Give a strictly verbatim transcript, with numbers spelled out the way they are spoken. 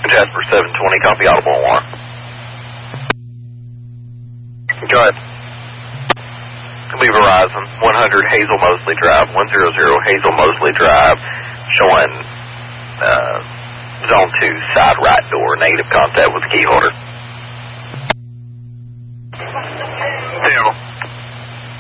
Jasper seven twenty, copy audible alarm. Go ahead. It'll be Verizon, one hundred Hazel Mosley Drive, one hundred Hazel Mosley Drive, showing uh, zone two, side right door, negative contact with the key holder. Zero.